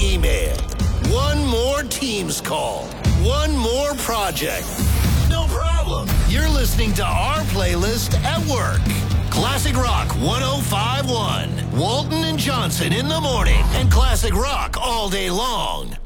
email, one more Teams call, one more project. No problem. You're listening to our playlist at work. Classic Rock 105.1. Walton and Johnson in the morning and Classic Rock all day long.